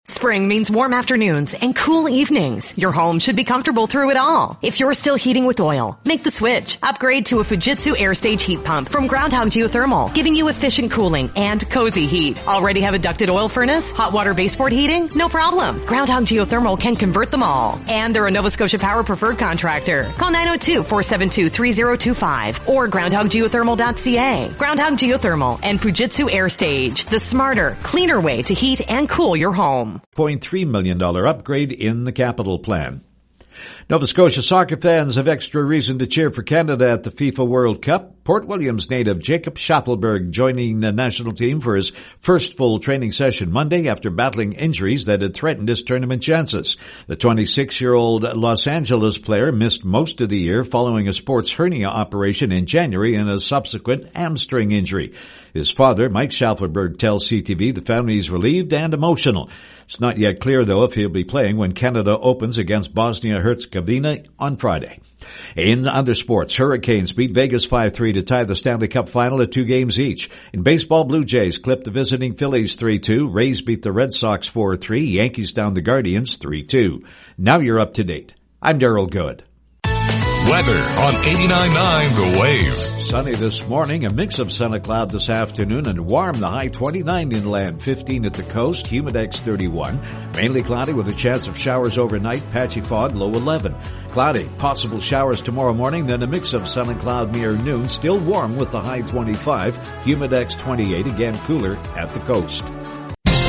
Spring means warm afternoons and cool evenings. Your home should be comfortable through it all. If you're still heating with oil, make the switch. Upgrade to a Fujitsu Airstage heat pump from Groundhog Geothermal, giving you efficient cooling and cozy heat. Already have a ducted oil furnace? Hot water baseboard heating? No problem. Groundhog Geothermal can convert them all. And they're a Nova Scotia Power preferred contractor. Call 902-472-3025 or groundhoggeothermal.ca. Groundhog Geothermal and Fujitsu Airstage, the smarter, cleaner way to heat and cool your home. $0.3 million upgrade in the capital plan. Nova Scotia soccer fans have extra reason to cheer for Canada at the FIFA World Cup. Port Williams native Jacob Schaffelberg joining the national team for his first full training session Monday after battling injuries that had threatened his tournament chances. The 26-year-old Los Angeles player missed most of the year following a sports hernia operation in January and a subsequent hamstring injury. His father, Mike Schaffelberg, tells CTV the family is relieved and emotional. It's not yet clear, though, if he'll be playing when Canada opens against Bosnia-Herzegovina on Friday. In other sports, Hurricanes beat Vegas 5-3 to tie the Stanley Cup final at 2 games each. In baseball, Blue Jays clipped the visiting Phillies 3-2. Rays beat the Red Sox 4-3. Yankees down the Guardians 3-2. Now you're up to date. I'm Darryl Good. Weather on 89.9 The Wave. Sunny this morning, a mix of sun and cloud this afternoon, and warm, the high 29 inland, 15 at the coast, humidex 31. Mainly cloudy with a chance of showers overnight, patchy fog, low 11. Cloudy, possible showers tomorrow morning, then a mix of sun and cloud near noon, still warm with the high 25, humidex 28, again cooler at the coast.